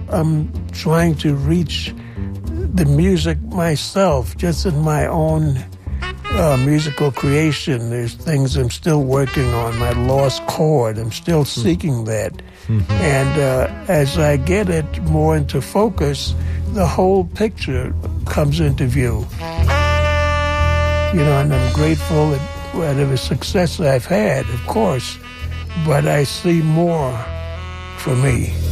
I'm trying to reach the music myself, just in my own musical creation. There's things I'm still working on, my lost chord. I'm still seeking that. Mm-hmm. And as I get it more into focus, the whole picture comes into view. And I'm grateful at whatever success I've had, of course, but I see more for me.